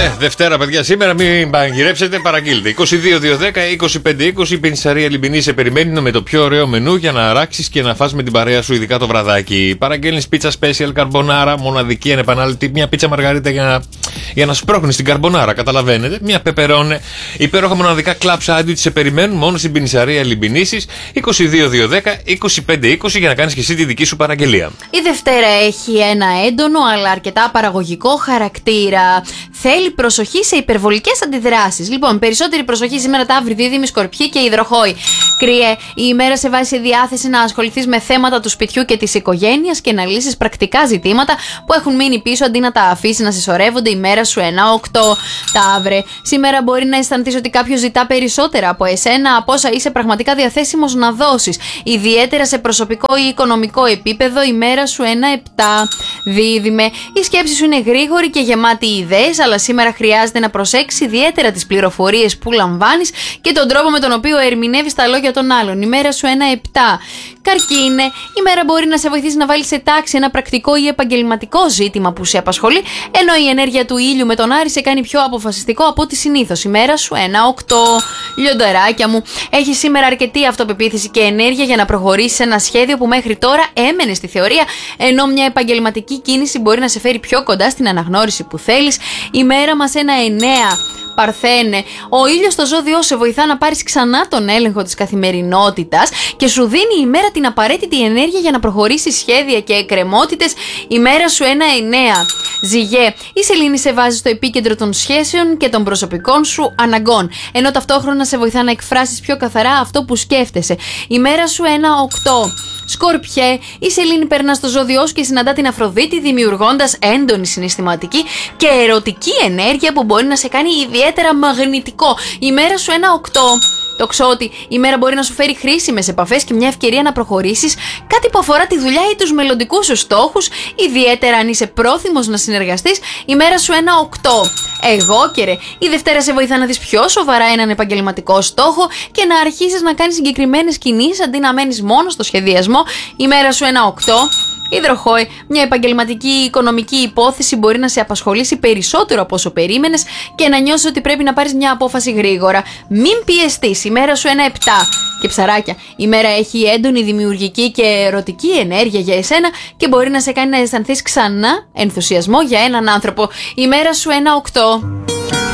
Δευτέρα, παιδιά, σήμερα μην παγγυρέψετε, παραγγείλτε. 22-210-25-20, η πινσαρία Λιμπινή σε περιμένει με το πιο ωραίο μενού για να αράξεις και να φας με την παρέα σου, ειδικά το βραδάκι. Παραγγέλνεις πίτσα special καρμπονάρα, μοναδική ανεπανάληπτη, μια πίτσα μαργαρίτα για να σπρώχνεις την καρμπονάρα, καταλαβαίνετε. Μια πεπερώνε, υπέροχα μοναδικά κλαμπ σάντουιτς σε περιμένουν μόνο στην πινσαρία Λιμπινήσης. 22-210-25-20 για να κάνεις και εσύ τη δική σου παραγγελία. Η Δευτέρα έχει ένα έντονο αλλά αρκετά παραγωγικό χαρακτήρα. Θέλει προσοχή σε υπερβολικές αντιδράσεις. Λοιπόν, περισσότερη προσοχή σήμερα τα Δίδυμοι, Σκορπιοί και Υδροχόοι. Κρύε, η ημέρα σε βάζει σε διάθεση να ασχοληθείς με θέματα του σπιτιού και της οικογένειας και να λύσεις πρακτικά ζητήματα που έχουν μείνει πίσω αντί να τα αφήσεις να συσσωρεύονται. Η μέρα σου 1-8. Ταύρε, σήμερα μπορεί να αισθανθείς ότι κάποιος ζητά περισσότερα από εσένα από όσα είσαι πραγματικά διαθέσιμος να δώσεις. Ιδιαίτερα σε προσωπικό ή οικονομικό επίπεδο, η μέρα σου 1-7. Δίδυμε, η σκέψη σου είναι γρήγορη και γεμάτη ιδέες, αλλά σήμερα χρειάζεται να προσέξεις ιδιαίτερα τις πληροφορίες που λαμβάνεις και τον τρόπο με τον οποίο ερμηνεύεις τα λόγια των άλλων. Η μέρα σου 1-7. Καρκίνε, η μέρα μπορεί να σε βοηθήσει να βάλεις σε τάξη ένα πρακτικό ή επαγγελματικό ζήτημα που σε απασχολεί, ενώ η ενέργεια του ήλιου με τον Άρη σε κάνει πιο αποφασιστικό από ό,τι συνήθως. Η μέρα σου 1-8. Λιονταράκια μου, έχει σήμερα αρκετή αυτοπεποίθηση και ενέργεια για να προχωρήσεις ένα σχέδιο που μέχρι τώρα έμενε στη θεωρία, ενώ μια επαγγελματική κίνηση μπορεί να σε φέρει πιο κοντά στην αναγνώριση που θέλεις. Η μέρα μας 1-9. Παρθένε, ο ήλιος στο ζώδιό σε βοηθά να πάρεις ξανά τον έλεγχο της καθημερινότητας και σου δίνει η μέρα την απαραίτητη ενέργεια για να προχωρήσεις σχέδια και εκκρεμότητες. Η μέρα σου 1-9. Ζυγέ, η σελήνη σε βάζει στο επίκεντρο των σχέσεων και των προσωπικών σου αναγκών, ενώ ταυτόχρονα σε βοηθά να εκφράσεις πιο καθαρά αυτό που σκέφτεσαι. Η μέρα σου 1-8. Σκορπιέ, η σελήνη περνά στο ζώδιό σου και συναντά την Αφροδίτη, δημιουργώντας έντονη συναισθηματική και ερωτική ενέργεια που μπορεί να σε κάνει ιδιαίτερα μαγνητικό. Η μέρα σου 1-8. Τοξότη, η μέρα μπορεί να σου φέρει χρήσιμες επαφές και μια ευκαιρία να προχωρήσεις κάτι που αφορά τη δουλειά ή τους μελλοντικούς σου στόχους, ιδιαίτερα αν είσαι πρόθυμος να συνεργαστείς. Η μέρα σου 1-8. Εγώ και ρε, η Δευτέρα σε βοηθά να δεις πιο σοβαρά έναν επαγγελματικό στόχο και να αρχίσεις να κάνεις συγκεκριμένες κινήσεις αντί να μένεις μόνο στο σχεδιασμό. Η μέρα σου 1-8. Υδροχόη, μια επαγγελματική ή οικονομική υπόθεση μπορεί να σε απασχολήσει περισσότερο από όσο περίμενες και να νιώσεις ότι πρέπει να πάρεις μια απόφαση γρήγορα. Μην πιεστείς, η μέρα σου 1-7. Και Ψαράκια, η μέρα έχει έντονη δημιουργική και ερωτική ενέργεια για εσένα και μπορεί να σε κάνει να αισθανθείς ξανά ενθουσιασμό για έναν άνθρωπο. Η μέρα σου 1-8.